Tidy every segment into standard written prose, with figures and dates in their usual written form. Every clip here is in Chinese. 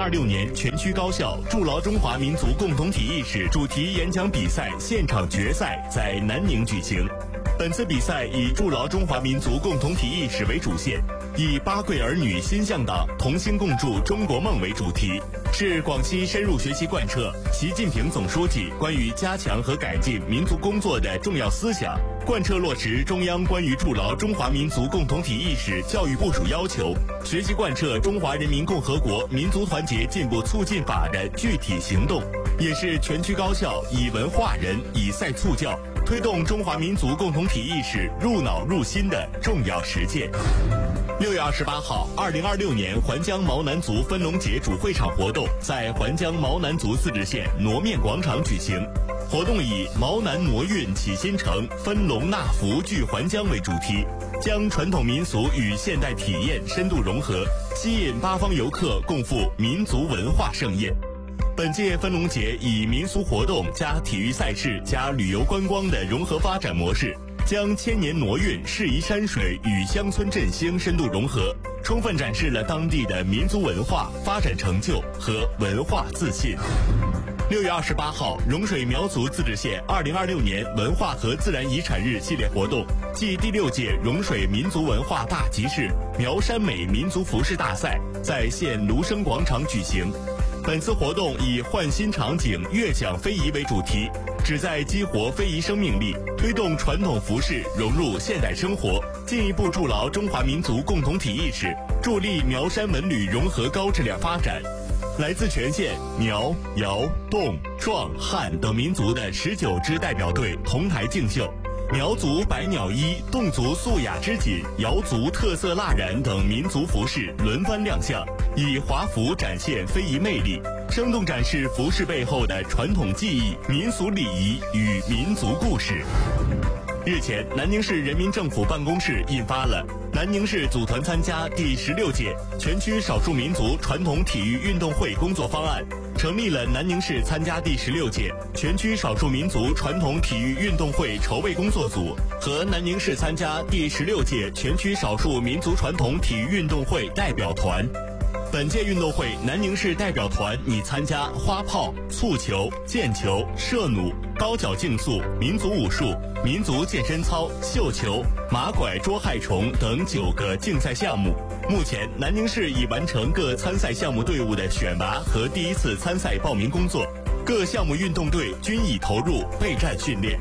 2026年全区高校筑牢中华民族共同体意识主题演讲比赛现场决赛在南宁举行。本次比赛以筑牢中华民族共同体意识为主线，以八贵儿女心向党，同心共筑中国梦为主题，是广西深入学习贯彻习近平总书记关于加强和改进民族工作的重要思想，贯彻落实中央关于筑牢中华民族共同体意识教育部署要求，学习贯彻中华人民共和国民族团结进步促进法的具体行动，也是全区高校以文化人、以赛促教，推动中华民族共同体意识入脑入心的重要实践。6月28号，2026年环江毛南族分龙节主会场活动在环江毛南族自治县挪面广场举行。活动以毛南挪运启新城，分龙纳福聚环江为主题，将传统民俗与现代体验深度融合，吸引八方游客共赴民族文化盛宴。本届分龙节以民俗活动加体育赛事加旅游观光的融合发展模式，将千年挪运、适宜山水与乡村振兴深度融合，充分展示了当地的民族文化发展成就和文化自信。6月28号，融水苗族自治县2026年文化和自然遗产日系列活动暨第6届融水民族文化大集市苗山美民族服饰大赛在县芦生广场举行。本次活动以焕新场景、悦享非遗为主题，旨在激活非遗生命力，推动传统服饰融入现代生活，进一步筑牢中华民族共同体意识，助力苗山文旅融合高质量发展。来自全县苗、瑶、侗、壮、汉等民族的19支代表队同台竞秀，苗族百鸟衣、侗族素雅织锦、瑶族特色蜡染等民族服饰轮番亮相，以华服展现非遗魅力，生动展示服饰背后的传统技艺、民俗礼仪与民族故事。日前，南宁市人民政府办公室印发了南宁市组团参加第16届全区少数民族传统体育运动会工作方案，成立了南宁市参加第16届全区少数民族传统体育运动会筹备工作组和南宁市参加第16届全区少数民族传统体育运动会代表团。本届运动会，南宁市代表团拟参加花炮、蹴球、毽球、射弩、高脚竞速、民族武术、民族健身操、绣球、马拐捉害虫等9个竞赛项目。目前，南宁市已完成各参赛项目队伍的选拔和第1次参赛报名工作，各项目运动队均已投入备战训练。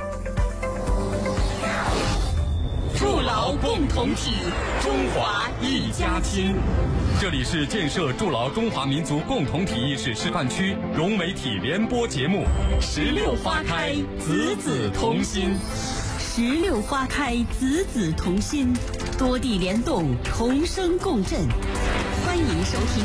筑牢共同体，中华一家亲。 这里是建设筑牢中华民族共同体意识示范区融媒体联播节目 16花开，子子同心。 16花开，子子同心，多地联动，同声共振。欢迎收听。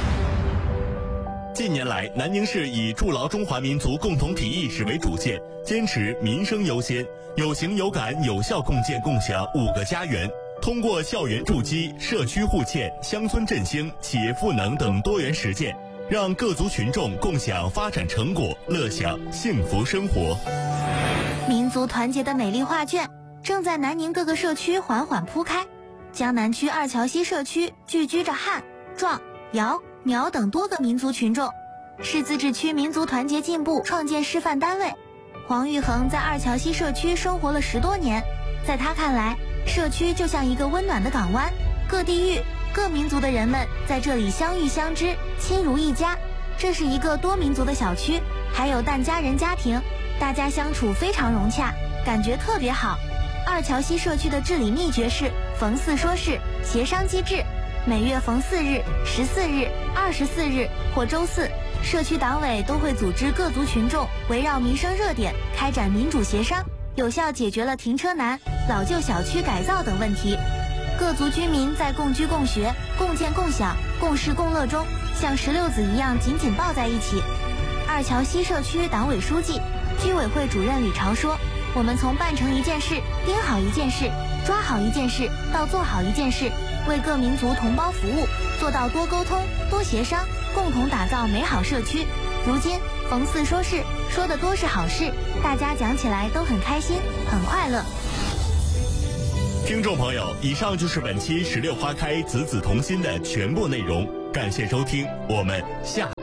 近年来，南宁市以筑牢中华民族共同体意识为主线，坚持民生优先，有形有感有效共建共享5个家园，通过校园筑基、社区互鉴、乡村振兴、企业赋能等多元实践，让各族群众共享发展成果，乐享幸福生活。 民族团结的美丽画卷正在南宁各个社区缓缓铺开。江南区二桥西社区聚居着汉、壮、瑶、苗等多个民族群众，是自治区民族团结进步创建示范单位。黄玉衡在二桥西社区生活了10多年，在他看来，社区就像一个温暖的港湾，各地域、各民族的人们在这里相遇相知，亲如一家。这是一个多民族的小区，还有疍家人家庭，大家相处非常融洽，感觉特别好。二桥西社区的治理秘诀是逢4说事，协商机制。每月逢4日、14日、24日或周4，社区党委都会组织各族群众围绕民生热点开展民主协商，有效解决了停车难、老旧小区改造等问题。各族居民在共居共学、共建共享、共事共乐中，像石榴子一样紧紧抱在一起。二桥西社区党委书记、居委会主任李朝说，我们从办成一件事、盯好一件事、抓好一件事到做好一件事，为各民族同胞服务，做到多沟通、多协商，共同打造美好社区。如今逢4说事，说的多是好事，大家讲起来都很开心，很快乐。 听众朋友，以上就是本期16花开子子同心的全部内容，感谢收听，我们下